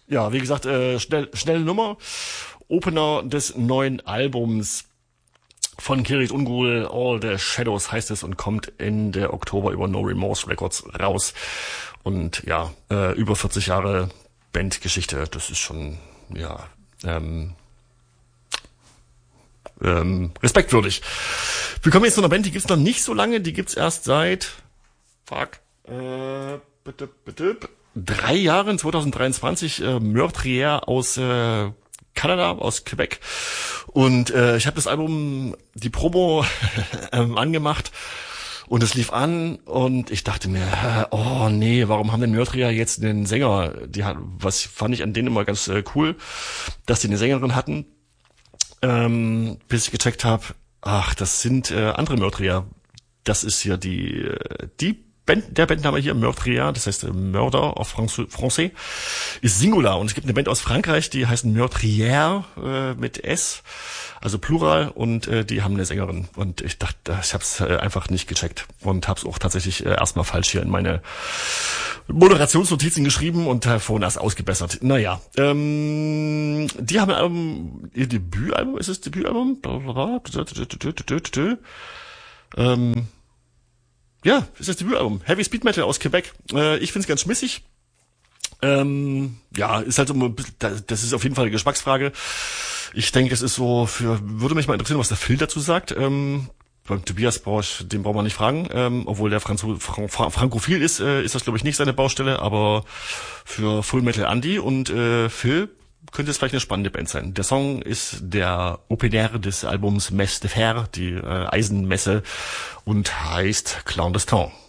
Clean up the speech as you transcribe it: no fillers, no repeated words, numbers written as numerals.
Ja, wie gesagt, schnelle Nummer. Opener des neuen Albums von Kirit Ungol, All the Shadows heißt es und kommt Ende Oktober über No Remorse Records raus. Und ja, über 40 Jahre Bandgeschichte, das ist schon, ja, respektwürdig. Wir kommen jetzt zu einer Band, die gibt's noch nicht so lange, die gibt's erst seit, bitte, 3 Jahren, 2023, Meurtrier aus Kanada, aus Quebec. Und ich habe das Album, die Promo angemacht und es lief an und ich dachte mir, oh nee, warum haben denn Meurtrier jetzt einen Sänger? Was fand ich an denen immer ganz cool, dass die eine Sängerin hatten, bis ich gecheckt habe, ach, das sind andere Meurtrier. Das ist hier die Band, der Bandname hier, Meurtrier, das heißt Mörder auf Français, ist Singular. Und es gibt eine Band aus Frankreich, die heißt Meurtrière mit S, also Plural, und die haben eine Sängerin. Und ich dachte, ich habe es einfach nicht gecheckt und habe es auch tatsächlich erstmal falsch hier in meine Moderationsnotizen geschrieben und vorhin erst ausgebessert. Naja, die haben ein Album, ihr Debütalbum, ist es Debütalbum? Ja, ist das Debütalbum. Heavy Speed Metal aus Quebec. Ich find's ganz schmissig. Ja, ist halt so ein bisschen, das ist auf jeden Fall eine Geschmacksfrage. Ich denke, es ist so würde mich mal interessieren, was der Phil dazu sagt. Beim Tobias den braucht man nicht fragen. Obwohl der Frankophil ist das glaube ich nicht seine Baustelle, aber für Full Metal Andy und Phil könnte es vielleicht eine spannende Band sein. Der Song ist der Opener des Albums Messe de Fer, die Eisenmesse, und heißt Clandestin.